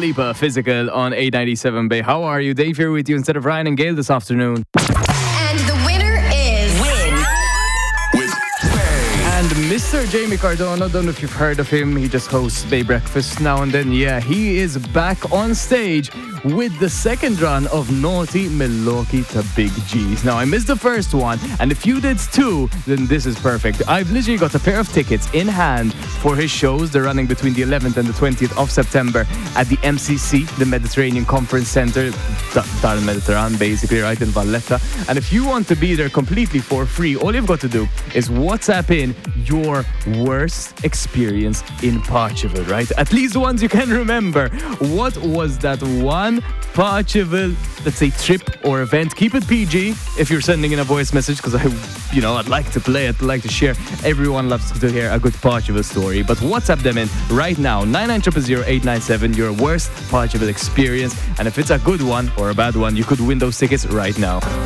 Lipa, Physical on 897 Bay. How are you? Dave here with you instead of Ryan and Gail this afternoon. And the winner is And Mr. Jamie Cardona, don't know if you've heard of him. He just hosts Bay Breakfast now and then. Yeah, he is back on stage with the second run of Naughty Milwaukee to Big G's. Now, I missed the first one, and if you did too, then this is perfect. I've literally got a pair of tickets in hand for his shows. They're running between the 11th and the 20th of September at the MCC, the Mediterranean Conference Center, Dal Mediterranean, basically, right in Valletta. And if you want to be there completely for free, all you've got to do is WhatsApp in your worst experience in Portugal, right? At least the ones you can remember. What was that one Portugal, let's say, trip or event? Keep it PG if you're sending in a voice message, because I'd like to play it, I'd like to share. Everyone loves to hear a good Portugal story, but WhatsApp them in right now, 9900897, your worst Portugal experience. And if it's a good one or a bad one, you could win those tickets right now.